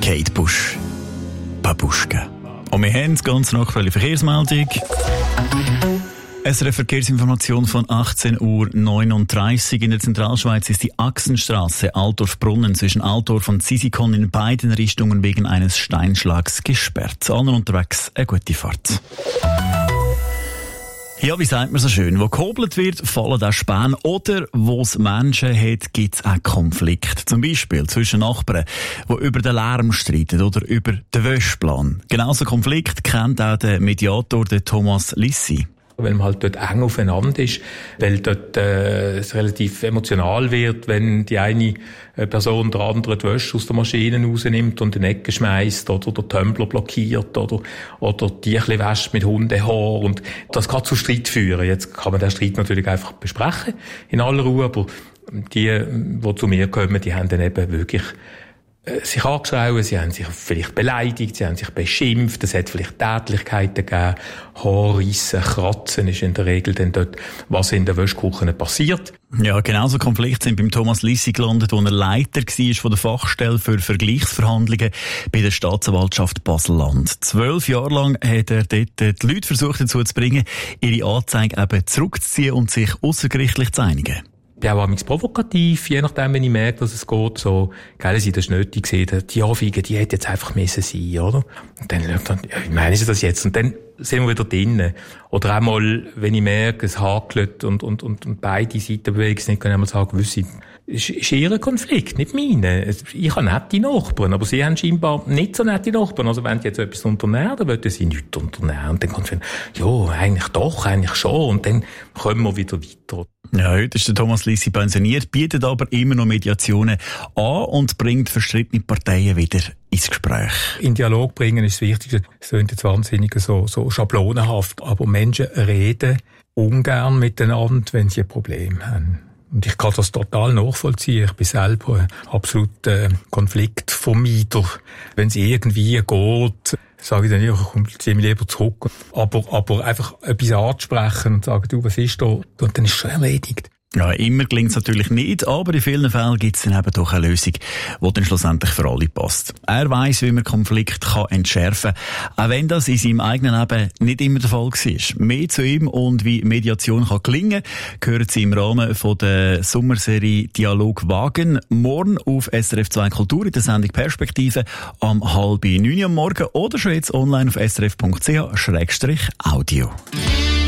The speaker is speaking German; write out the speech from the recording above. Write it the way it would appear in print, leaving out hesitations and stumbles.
Kate Bush. Babuschka. Und wir haben ganz noch eine Verkehrsmeldung. SRF Verkehrsinformation von 18:39 Uhr. In der Zentralschweiz ist die Achsenstrasse Altdorf-Brunnen zwischen Altdorf und Sisikon in beiden Richtungen wegen eines Steinschlags gesperrt. Allen unterwegs eine gute Fahrt. Ja, wie sagt man so schön? Wo gehobelt wird, fallen auch Späne. Oder wo es Menschen hat, gibt es auch Konflikte. Zum Beispiel zwischen Nachbarn, die über den Lärm streiten oder über den Wäschplan. Genauso Konflikt kennt auch der Mediator, der Thomas Lissi. Weil man halt dort eng aufeinander ist, weil dort es relativ emotional wird, wenn die eine Person der andere die Wäsche aus der Maschine rausnimmt und in die Ecke schmeißt oder der Tumbler blockiert oder die ein bisschen wäscht mit Hundehaar, und das kann zu Streit führen. Jetzt kann man den Streit natürlich einfach besprechen in aller Ruhe, aber die zu mir kommen, die haben dann eben wirklich sich angeschrien, sie haben sich vielleicht beleidigt, sie haben sich beschimpft, es hat vielleicht Tätlichkeiten gegeben, Haarrissen, Kratzen ist in der Regel dann dort, was in der Wäschküche passiert. Ja, genauso Konflikte sind beim Thomas Lissi gelandet, wo er Leiter war von der Fachstelle für Vergleichsverhandlungen bei der Staatsanwaltschaft Basel-Land. 12 Jahre lang hat er dort die Leute versucht dazu zu bringen, ihre Anzeige eben zurückzuziehen und sich aussergerichtlich zu einigen. Ich bin auch amigs provokativ, je nachdem, wenn ich merke, dass es geht, so, gell, sie das nötig gesehen, die Anfeige, die hätte jetzt einfach müssen sein, oder? Und dann, ja, wie meinen Sie das jetzt? Und dann sind wir wieder drinnen. Oder auch mal, wenn ich merke, es hakelt und beide Seiten bewegen, nicht, kann ich mal sagen, wissen, ist ihr Konflikt, nicht meine. Ich habe nette Nachbarn, aber sie haben scheinbar nicht so nette Nachbarn. Also wenn die jetzt etwas unternehmen, dann wollen sie nichts unternehmen. Und dann kommt es, ja, eigentlich schon. Und dann kommen wir wieder weiter. Ja, heute ist der Thomas Lissi pensioniert, bietet aber immer noch Mediationen an und bringt verstrittene Parteien wieder ins Gespräch. In Dialog bringen ist das Wichtigste. Es klingt jetzt wahnsinnig so schablonenhaft, aber Menschen reden ungern miteinander, wenn sie ein Problem haben. Und ich kann das total nachvollziehen. Ich bin selber ein absoluter Konfliktvermeider. Wenn es irgendwie geht, sage ich dann, ja, ich ziehe mich lieber zurück. Aber einfach etwas anzusprechen und sagen, du, was ist da? Und dann ist es schon erledigt. Ja, immer gelingt es natürlich nicht, aber in vielen Fällen gibt es dann eben doch eine Lösung, die dann schlussendlich für alle passt. Er weiss, wie man Konflikte entschärfen kann, auch wenn das in seinem eigenen Leben nicht immer der Fall war. Mehr zu ihm und wie Mediation kann gelingen, hören Sie im Rahmen von der Sommerserie Dialog wagen. Morgen auf SRF 2 Kultur in der Sendung Perspektive am 8:30 am Morgen oder schon jetzt online auf srf.ch/audio.